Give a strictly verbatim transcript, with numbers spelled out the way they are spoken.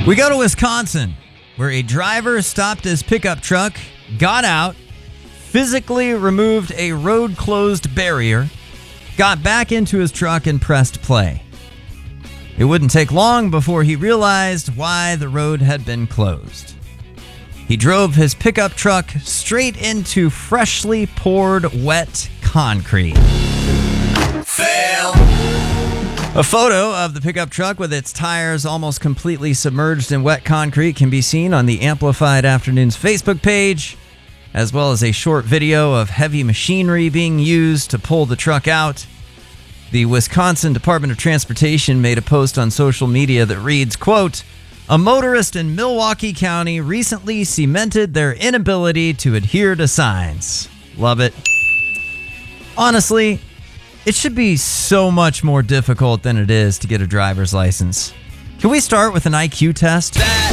We go to Wisconsin, where a driver stopped his pickup truck, got out, physically removed a road-closed barrier, got back into his truck, and pressed play. It wouldn't take long before he realized why the road had been closed. He drove his pickup truck straight into freshly poured wet concrete. Fail. A photo of the pickup truck with its tires almost completely submerged in wet concrete can be seen on the Amplified Afternoons Facebook page, as well as a short video of heavy machinery being used to pull the truck out. The Wisconsin Department of Transportation made a post on social media that reads, quote, "A motorist in Milwaukee County recently cemented their inability to adhere to signs." Love it. Honestly, it should be so much more difficult than it is to get a driver's license. Can we start with an I Q test?